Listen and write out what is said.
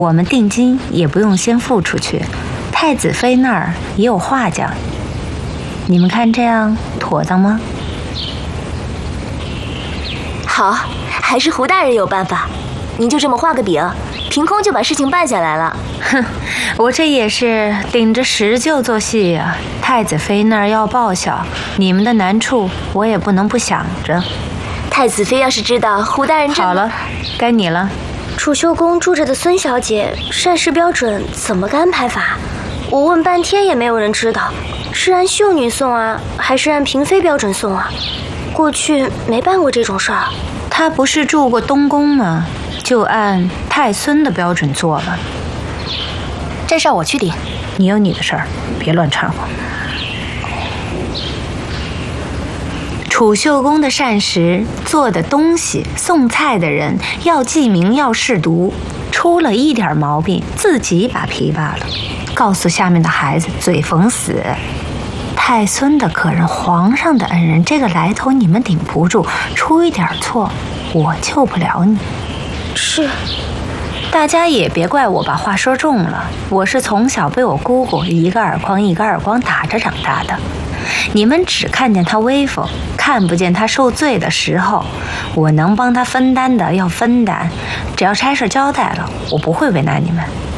我们定金也不用先付出去，太子妃那儿也有话讲。你们看这样妥当吗？ 好，还是胡大人有办法。您就这么画个饼，凭空就把事情办下来了。 哼，我这也是顶着石臼做戏呀。太子妃那儿要报销，你们的难处我也不能不想着。 太子妃要是知道胡大人这…… 好了，该你了。 储秀宫住着的孙小姐膳食标准怎么个安排法？我问半天也没有人知道，是按秀女送啊，还是按嫔妃标准送啊？过去没办过这种事儿。 她不是住过东宫吗？就按太孙的标准做了。 这事儿我去顶， 你有你的事儿，别乱掺和。储秀宫的膳食做的东西，送菜的人要记名要试读，出了一点毛病自己把皮扒了，告诉下面的孩子嘴缝死。太孙的客人，皇上的恩人，这个来头你们顶不住，出一点错我救不了你。 是， 大家也别怪我把话说重了，我是从小被我姑姑一个耳光一个耳光打着长大的。你们只看见他威风，看不见他受罪的时候。我能帮他分担的要分担，只要差事交代了，我不会为难你们。